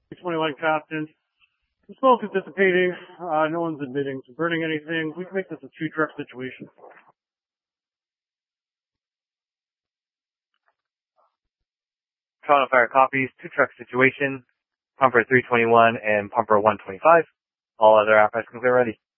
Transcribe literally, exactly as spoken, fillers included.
three twenty-one captain. The smoke is dissipating. Uh, no one's admitting to burning anything. We can make this a two-truck situation. Toronto Fire copies, two-truck situation. Pumper three twenty-one and Pumper one twenty-five. All other apparatus can clear ready.